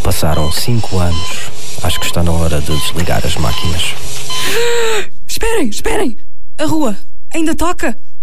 Passaram 5 anos. Acho que está na hora de desligar as máquinas. Esperem! A rua ainda toca!